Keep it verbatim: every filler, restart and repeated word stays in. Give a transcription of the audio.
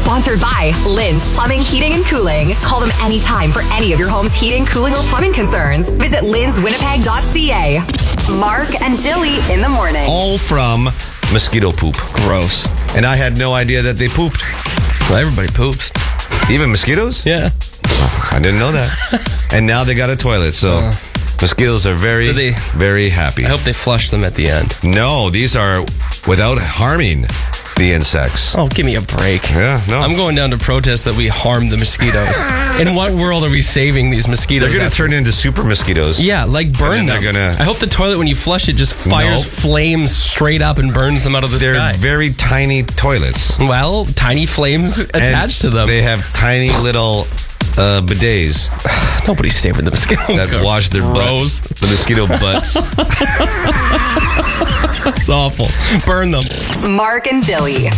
Sponsored by Lynn's Plumbing, Heating, and Cooling. Call them anytime for any of your home's heating, cooling, or plumbing concerns. Visit linns winnipeg dot c a. Mark and Dilly in the morning. All from mosquito poop. Gross. And I had no idea that they pooped. Well, everybody poops. Even mosquitoes? Yeah. I didn't know that. And now they got a toilet, so uh, mosquitoes are very, they, very happy. I hope they flush them at the end. No, these are without harming the insects. Oh, give me a break. Yeah, no. I'm going down to protest that we harm the mosquitoes. In what world are we saving these mosquitoes? They're going to turn into super mosquitoes. Yeah, like burn them. Gonna... I hope the toilet, when you flush it, just fires nope. flames straight up and burns them out of the They're sky. They're very tiny toilets. Well, tiny flames attached and to them. They have tiny little uh, bidets. Nobody's saving the mosquito. That God. wash their Gross. butts. The mosquito butts. It's awful. Burn them. Mark and Dilly.